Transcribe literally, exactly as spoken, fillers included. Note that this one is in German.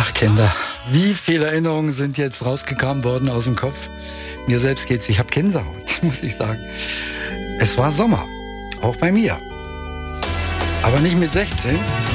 Ach Kinder, wie viele Erinnerungen sind jetzt rausgekramt worden aus dem Kopf. Mir selbst geht's, ich habe Gänsehaut, muss ich sagen. Es war Sommer, auch bei mir. Aber nicht mit sechzehn.